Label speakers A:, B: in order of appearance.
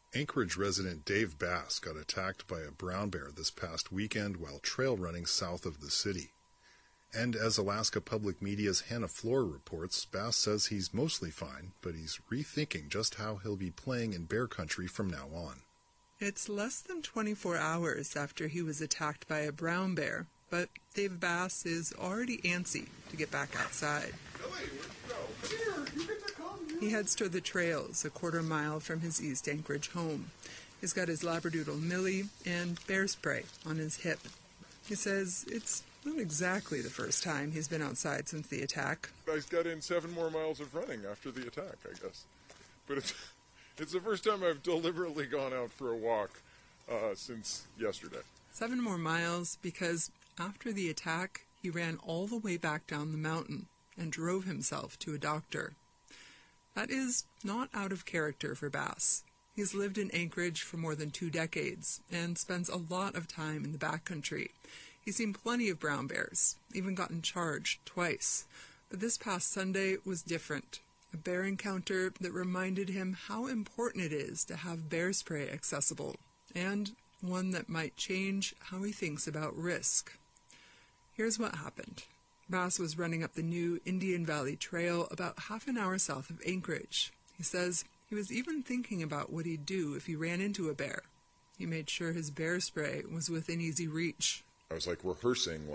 A: Anchorage resident Dave Bass got attacked by a brown bear this past weekend while trail running south of the city. And as Alaska Public Media's Hannah Floor reports, Bass says he's mostly fine, but he's rethinking just how he'll be playing in bear country from now on.
B: It's less than 24 hours after he was attacked by a brown bear, but Dave Bass is already antsy to get back outside.
C: Billy, where'd you go? Come here, you get to come.
B: He heads toward the trails a quarter mile from his East Anchorage home. He's got his Labradoodle Millie and bear spray on his hip. He says it's not exactly the first time he's been outside since the attack.
C: I got in 7 more miles of running after the attack, I guess. But it's the first time I've deliberately gone out for a walk since yesterday.
B: 7 more miles because after the attack, he ran all the way back down the mountain and drove himself to a doctor. That is not out of character for Bass. He's lived in Anchorage for more than 2 decades and spends a lot of time in the backcountry. He's seen plenty of brown bears, even gotten charged twice. But this past Sunday was different. A bear encounter that reminded him how important it is to have bear spray accessible, and one that might change how he thinks about risk. Here's what happened. Bass was running up the new Indian Valley Trail about half an hour south of Anchorage. He says he was even thinking about what he'd do if he ran into a bear. He made sure his bear spray was within easy reach.
C: I was rehearsing